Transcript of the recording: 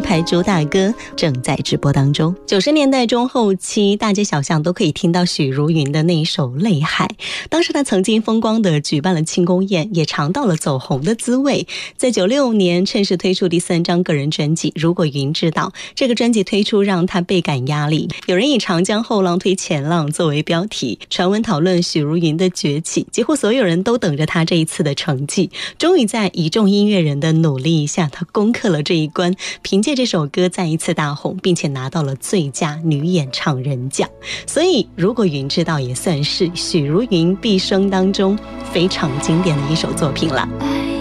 牌主打歌正在直播当中。90年代中后期，大街小巷都可以听到许茹芸的那一首《泪海》。当时她曾经风光地举办了庆功宴，也尝到了走红的滋味。在96年趁势推出第3张个人专辑《如果云知道》，这个专辑推出让她倍感压力。有人以长江后浪推前浪作为标题，传闻讨论许茹芸的崛起，几乎所有人都等着她这一次的成绩。终于在一众音乐人的努力下，她攻克了这一关，凭借这首歌再一次大红，并且拿到了最佳女演唱人奖。所以如果云知道也算是许茹芸毕生当中非常经典的一首作品了。